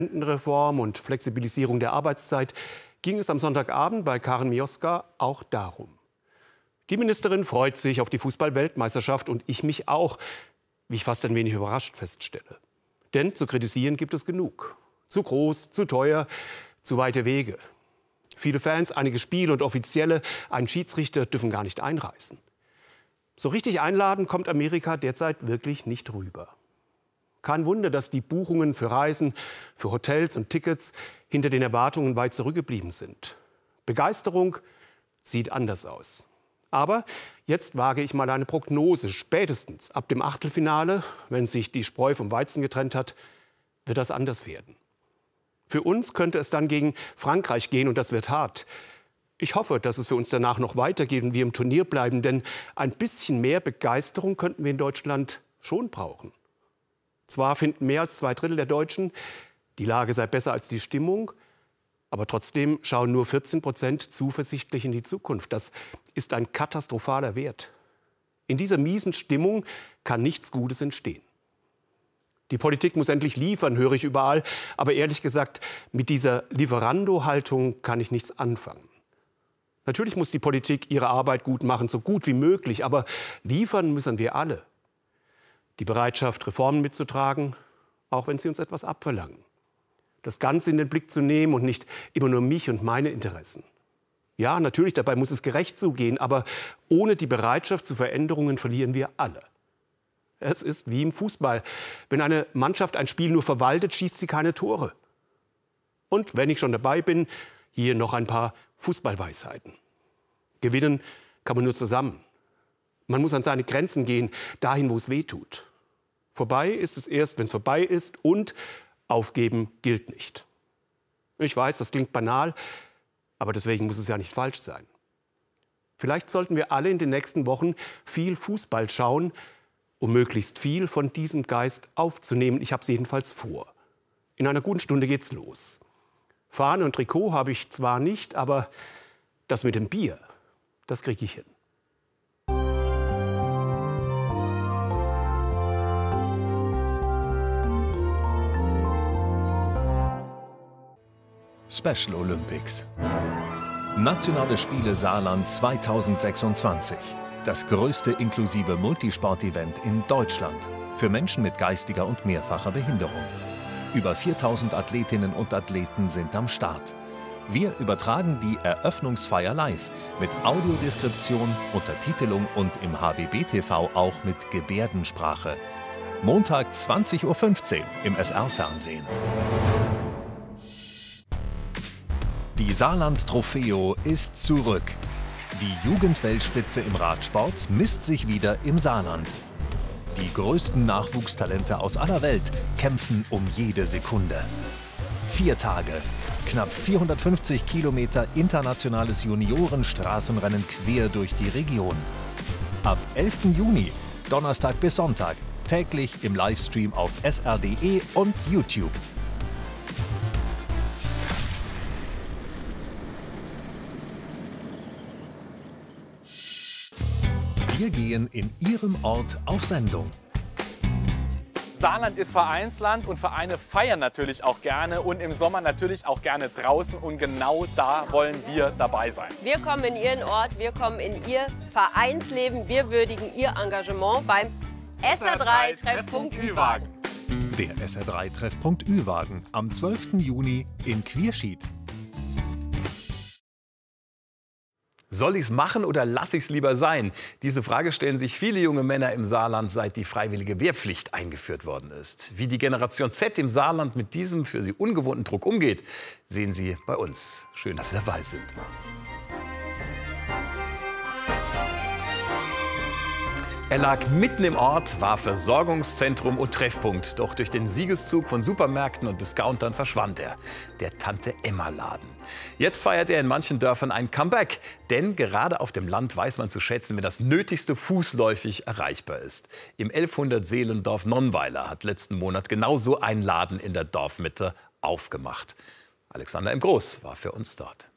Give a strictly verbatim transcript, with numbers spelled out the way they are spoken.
Rentenreform und Flexibilisierung der Arbeitszeit ging es am Sonntagabend bei Karin Mioska auch darum. Die Ministerin freut sich auf die Fußball-Weltmeisterschaft und ich mich auch, wie ich fast ein wenig überrascht feststelle. Denn zu kritisieren gibt es genug. Zu groß, zu teuer, zu weite Wege. Viele Fans, einige Spiele und Offizielle, einen Schiedsrichter dürfen gar nicht einreisen. So richtig einladen kommt Amerika derzeit wirklich nicht rüber. Kein Wunder, dass die Buchungen für Reisen, für Hotels und Tickets hinter den Erwartungen weit zurückgeblieben sind. Begeisterung sieht anders aus. Aber jetzt wage ich mal eine Prognose. Spätestens ab dem Achtelfinale, wenn sich die Spreu vom Weizen getrennt hat, wird das anders werden. Für uns könnte es dann gegen Frankreich gehen und das wird hart. Ich hoffe, dass es für uns danach noch weitergeht und wir im Turnier bleiben, denn ein bisschen mehr Begeisterung könnten wir in Deutschland schon brauchen. Zwar finden mehr als zwei Drittel der Deutschen, die Lage sei besser als die Stimmung, aber trotzdem schauen nur vierzehn Prozent zuversichtlich in die Zukunft. Das ist ein katastrophaler Wert. In dieser miesen Stimmung kann nichts Gutes entstehen. Die Politik muss endlich liefern, höre ich überall. Aber ehrlich gesagt, mit dieser Lieferando-Haltung kann ich nichts anfangen. Natürlich muss die Politik ihre Arbeit gut machen, so gut wie möglich. Aber liefern müssen wir alle. Die Bereitschaft, Reformen mitzutragen, auch wenn sie uns etwas abverlangen. Das Ganze in den Blick zu nehmen und nicht immer nur mich und meine Interessen. Ja, natürlich, dabei muss es gerecht zugehen, aber ohne die Bereitschaft zu Veränderungen verlieren wir alle. Es ist wie im Fußball. Wenn eine Mannschaft ein Spiel nur verwaltet, schießt sie keine Tore. Und wenn ich schon dabei bin, hier noch ein paar Fußballweisheiten. Gewinnen kann man nur zusammen. Man muss an seine Grenzen gehen, dahin, wo es weh tut. Vorbei ist es erst, wenn es vorbei ist, und aufgeben gilt nicht. Ich weiß, das klingt banal, aber deswegen muss es ja nicht falsch sein. Vielleicht sollten wir alle in den nächsten Wochen viel Fußball schauen, um möglichst viel von diesem Geist aufzunehmen. Ich habe es jedenfalls vor. In einer guten Stunde geht's los. Fahne und Trikot habe ich zwar nicht, aber das mit dem Bier, das kriege ich hin. Special Olympics. Nationale Spiele Saarland zweitausendsechsundzwanzig. Das größte inklusive Multisport-Event in Deutschland für Menschen mit geistiger und mehrfacher Behinderung. Über viertausend Athletinnen und Athleten sind am Start. Wir übertragen die Eröffnungsfeier live mit Audiodeskription, Untertitelung und im H B B T V auch mit Gebärdensprache. Montag zwanzig Uhr fünfzehn im S R-Fernsehen. Die Saarland Trofeo ist zurück. Die Jugendweltspitze im Radsport misst sich wieder im Saarland. Die größten Nachwuchstalente aus aller Welt kämpfen um jede Sekunde. Vier Tage, knapp vierhundertfünfzig Kilometer internationales Juniorenstraßenrennen quer durch die Region. Ab elften Juni, Donnerstag bis Sonntag, täglich im Livestream auf S R punkt de und YouTube. Wir gehen in Ihrem Ort auf Sendung. Saarland ist Vereinsland und Vereine feiern natürlich auch gerne und im Sommer natürlich auch gerne draußen. Und genau da wollen wir dabei sein. Wir kommen in Ihren Ort, wir kommen in Ihr Vereinsleben, wir würdigen Ihr Engagement beim S R drei Treffpunkt Ü-Wagen. Der S R drei Treffpunkt Ü-Wagen am zwölften Juni in Quierschied. Soll ich es machen oder lasse ich es lieber sein? Diese Frage stellen sich viele junge Männer im Saarland, seit die freiwillige Wehrpflicht eingeführt worden ist. Wie die Generation Z im Saarland mit diesem für sie ungewohnten Druck umgeht, sehen Sie bei uns. Schön, dass Sie dabei sind. Er lag mitten im Ort, war Versorgungszentrum und Treffpunkt. Doch durch den Siegeszug von Supermärkten und Discountern verschwand er. Der Tante-Emma-Laden. Jetzt feiert er in manchen Dörfern ein Comeback. Denn gerade auf dem Land weiß man zu schätzen, wenn das Nötigste fußläufig erreichbar ist. Im elfhundert Seelendorf Nonnweiler hat letzten Monat genau so ein Laden in der Dorfmitte aufgemacht. Alexander M. Groß war für uns dort.